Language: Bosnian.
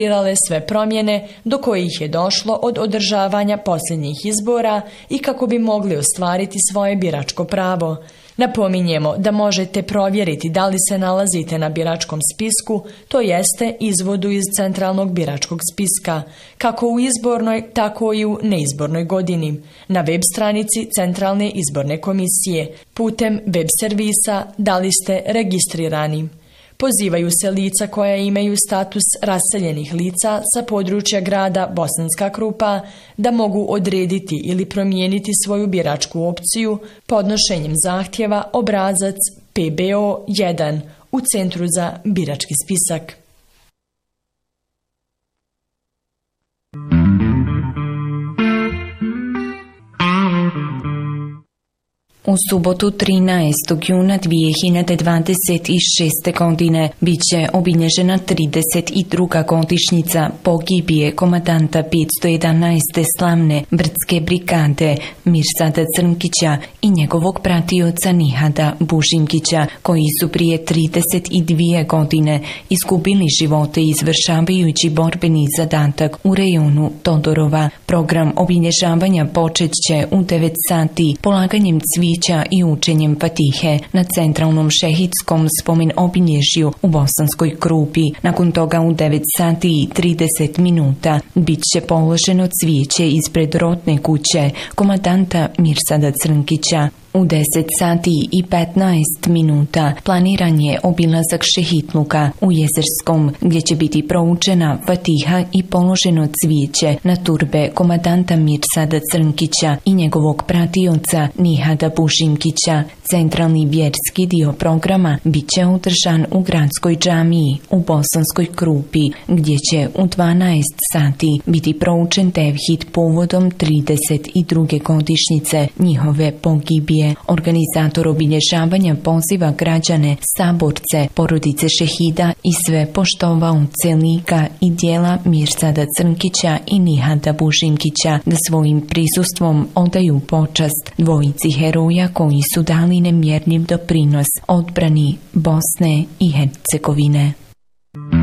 sve promjene do kojih je došlo od održavanja posljednjih izbora i kako bi mogli ostvariti svoje biračko pravo. Napominjemo da možete provjeriti da li se nalazite na biračkom spisku, to jeste izvodu iz centralnog biračkog spiska, kako u izbornoj, tako i u neizbornoj godini, na web stranici Centralne izborne komisije, putem web servisa da li ste registrirani. Pozivaju se lica koja imaju status raseljenih lica sa područja grada Bosanska Krupa da mogu odrediti ili promijeniti svoju biračku opciju podnošenjem zahtjeva obrazac PBO1 u Centru za birački spisak. U subotu 13. juna 2026. godine bit će obilježena 32. godišnjica pogibije komandanta 511. slavne brdske brigade Mirsada Crnkića i njegovog pratioca Nihada Bužimkića, koji su prije 32 godine izgubili živote izvršavajući borbeni zadatak u rejonu Todorova. Program obilježavanja počet će u 9 sati polaganjem cvijeća i učenjem Fatihe na centralnom šehidskom spomen obilježju u Bosanskoj Krupi. Nakon toga u 9 sati i 30 minuta bit će položeno cvijeće ispred rotne kuće komandanta Mirsada Crnkića. U 10 sati i 15 minuta planiran je obilazak Šehitluka u Jezerskom, gdje će biti proučena Fatiha i položeno cvijeće na turbe komandanta Mirsada Crnkića i njegovog pratioca Nihada Bužimkića. Centralni vjerski dio programa bit će održan u gradskoj džamiji u Bosanskoj Krupi, gdje će u 12 sati biti proučen tevhid povodom 32. godišnjice njihove pogibije. Organizator obilježavanja poziva građane, saborce, porodice šehida i sve poštovaoce lika i dijela Mirsada Crnkića i Nihada Bužimkića da svojim prisustvom odaju počast dvojici heroja koji su dali nemjerljiv doprinos odbrani Bosne i Hercegovine.